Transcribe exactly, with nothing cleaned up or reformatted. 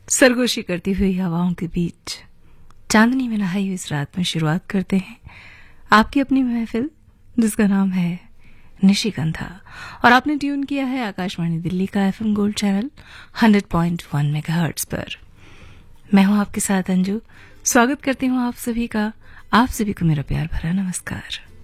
सरगोशी करती हुई हवाओं के बीच चांदनी में नहाई हुई इस रात में शुरुआत करते हैं आपकी अपनी महफिल, जिसका नाम है निशिगंधा। और आपने ट्यून किया है आकाशवाणी दिल्ली का FM gold channel hundred point one megahertz पर। मैं हूं आपके साथ अंजू। स्वागत करती हूं आप सभी का, आप सभी को मेरा प्यार भरा नमस्कार।